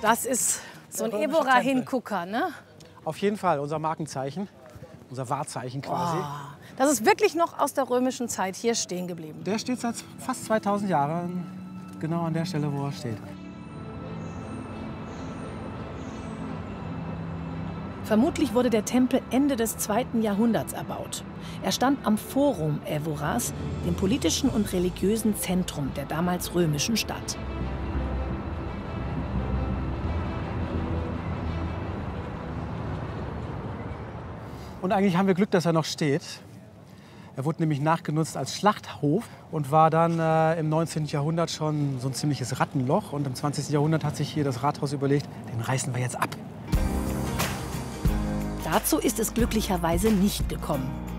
Das ist so ein Evora-Hingucker, ne? Auf jeden Fall, unser Markenzeichen, unser Wahrzeichen quasi. Oh, das ist wirklich noch aus der römischen Zeit hier stehen geblieben. Der steht seit fast 2000 Jahren genau an der Stelle, wo er steht. Vermutlich wurde der Tempel Ende des 2. Jahrhunderts erbaut. Er stand am Forum Evoras, dem politischen und religiösen Zentrum der damals römischen Stadt. Und eigentlich haben wir Glück, dass er noch steht. Er wurde nämlich nachgenutzt als Schlachthof und war dann im 19. Jahrhundert schon so ein ziemliches Rattenloch. Und im 20. Jahrhundert hat sich hier das Rathaus überlegt, den reißen wir jetzt ab. Dazu ist es glücklicherweise nicht gekommen.